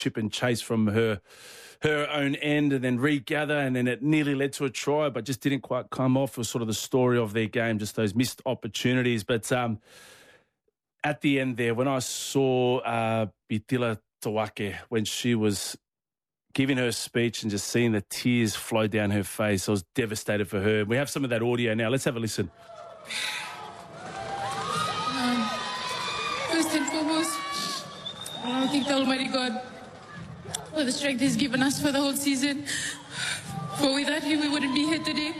chip and chase from her own end and then regather, and then it nearly led to a try, but just didn't quite come off. It was sort of the story of their game, just those missed opportunities. But at the end there, when I saw Pitila Tawake, when she was giving her speech and just seeing the tears flow down her face, I was devastated for her. We have some of that audio now. Let's have a listen. First and foremost, I thank the Almighty God for the strength He's given us for the whole season. For without Him, we wouldn't be here today.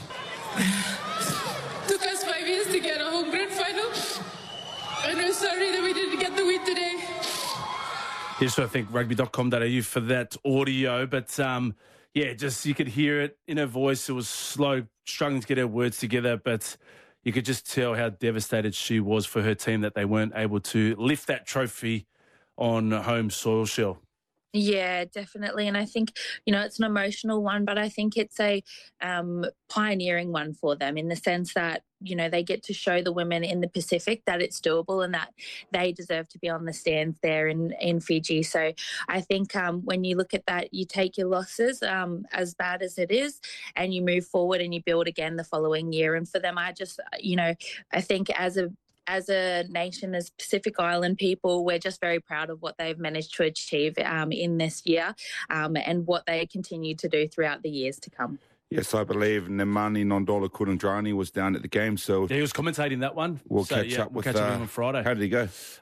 Took us 5 years to get a home grand final, and we're sorry that we didn't get the win today. Yes, so I think rugby.com.au for that audio. But, just you could hear it in her voice. It was slow, struggling to get her words together. But you could just tell how devastated she was for her team that they weren't able to lift that trophy on home soil, Shell. Yeah, definitely. And I think, it's an emotional one, but I think it's a pioneering one for them in the sense that, they get to show the women in the Pacific that it's doable and that they deserve to be on the stands there in Fiji. So I think when you look at that, you take your losses as bad as it is and you move forward and you build again the following year. And for them, I just, I think as a nation, as Pacific Island people, we're just very proud of what they've managed to achieve in this year and what they continue to do throughout the years to come. Yes, I believe Nemani Nondola Kurandrani was down at the game, so... Yeah, he was commentating that one. We'll catch up with him on Friday. How did he go?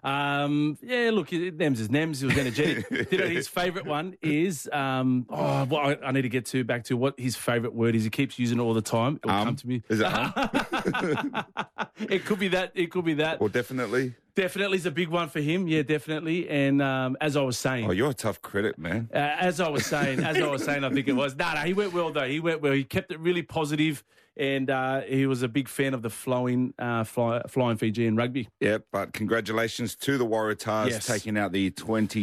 Look, Nems is Nems. He was energetic. His favourite one is... I need to get back to what his favourite word is. He keeps using it all the time. It'll come to me. Is it It could be that. It could be that. Or definitely? Definitely is a big one for him. Yeah, definitely. And as I was saying... Oh, you're a tough critic, man. As I was saying, I think it was. No, he went well, though. He went well. He kept it really positive, and he was a big fan of the flying Fijian rugby. Yeah, but congratulations to the Waratahs taking out the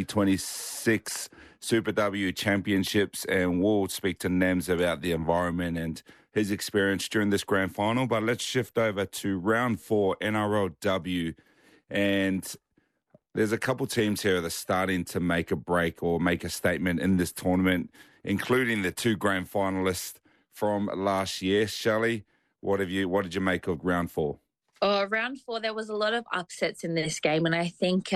2026 Super W Championships, and we'll speak to Nems about the environment and his experience during this grand final. But let's shift over to round 4, NRLW. And there's a couple teams here that are starting to make a break or make a statement in this tournament, including the 2 grand finalists from last year. Shelley, what did you make of round 4? Round 4, there was a lot of upsets in this game, and I think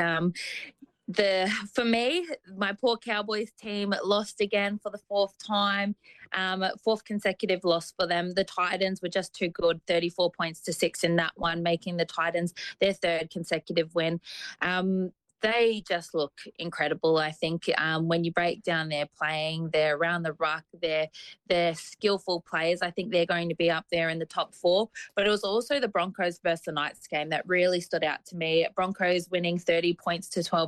for me, my poor Cowboys team lost again for the 4th time, 4th consecutive loss for them. The Titans were just too good, 34 points to 6 in that one, making the Titans their 3rd consecutive win. They just look incredible, I think. When you break down their playing, they're around the ruck, they're skillful players. I think they're going to be up there in the top 4. But it was also the Broncos versus the Knights game that really stood out to me. Broncos winning 30 points to 12.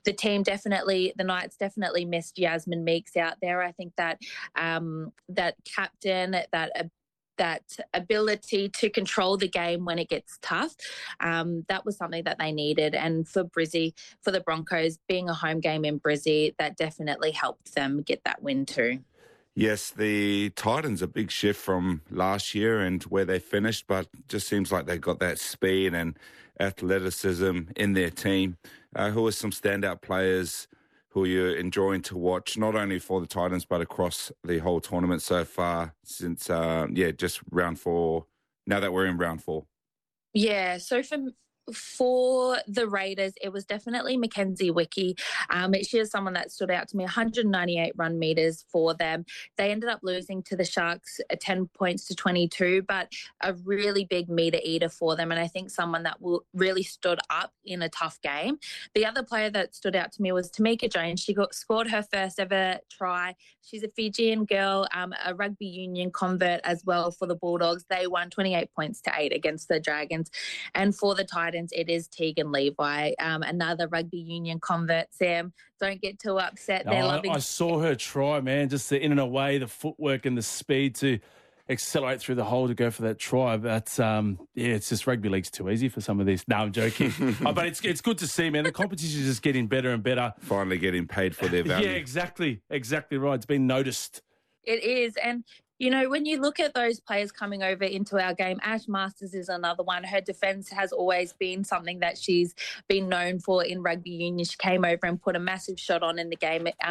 The Knights definitely missed Yasmin Meeks out there. I think that that captain, that ability to control the game when it gets tough, that was something that they needed. And for the Broncos, being a home game in Brizzy, that definitely helped them get that win too. Yes, the Titans, a big shift from last year and where they finished, but just seems like they got that speed and athleticism in their team. Who are some standout players who you're enjoying to watch, not only for the Titans, but across the whole tournament so far since, just round 4, now that we're in round 4? Yeah, so for the Raiders, it was definitely Mackenzie Wickie. She is someone that stood out to me, 198 run meters for them. They ended up losing to the Sharks 10 points to 22, but a really big meter eater for them. And I think someone that really stood up in a tough game. The other player that stood out to me was Tamika Jones. She scored her first ever try. She's a Fijian girl, a rugby union convert as well for the Bulldogs. They won 28 points to 8 against the Dragons. And for the Titans, it is Tegan Levi, another rugby union convert. Sam, don't get too upset. I saw her try, man, just the in and away, the footwork and the speed to accelerate through the hole to go for that try. But, it's just rugby league's too easy for some of these. No, I'm joking. But it's good to see, man. The competition is just getting better and better. Finally getting paid for their value. Yeah, exactly. Exactly right. It's been noticed. It is. And you know, when you look at those players coming over into our game, Ash Masters is another one. Her defence has always been something that she's been known for in rugby union. She came over and put a massive shot on in the game